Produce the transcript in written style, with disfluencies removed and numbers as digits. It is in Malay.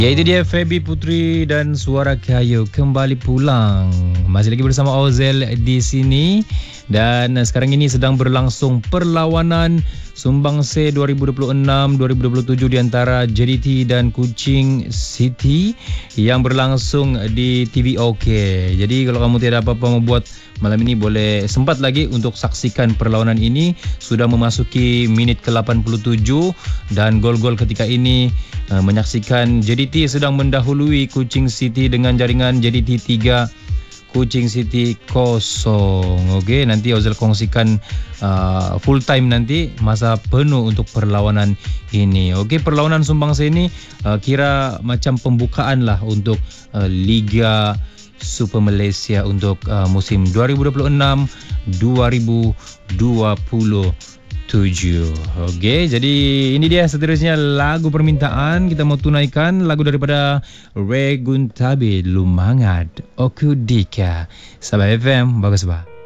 Ya, itu dia Feby Putri dan Suara Kayu kembali pulang. Masih lagi bersama Ozel di sini. Dan sekarang ini sedang berlangsung perlawanan Sumbang C 2026-2027 di antara JDT dan Kuching City yang berlangsung di TVOK. Jadi kalau kamu tidak apa-apa membuat malam ini, boleh sempat lagi untuk saksikan perlawanan ini. Sudah memasuki minit ke-87 dan gol-gol ketika ini menyaksikan JDT sedang mendahului Kuching City dengan jaringan JDT 3, Kuching City 0. Okey, nanti Ozil kongsikan full time nanti, masa penuh untuk perlawanan ini. Okey, perlawanan Sumbang C ini kira macam pembukaan lah untuk Liga Super Malaysia untuk musim 2026-2027. Okey, jadi ini dia seterusnya lagu permintaan. Kita mau tunaikan lagu daripada Reguntabi, Lumangat Okudika. Sabah FM, bagus bah.